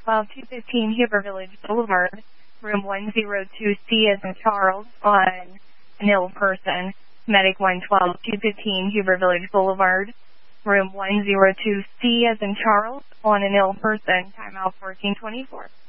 112-215 Huber Village Boulevard, room 102C as in Charles, on an ill person. Medic 112-215 Huber Village Boulevard, room 102C as in Charles, on an ill person. Time out 1424.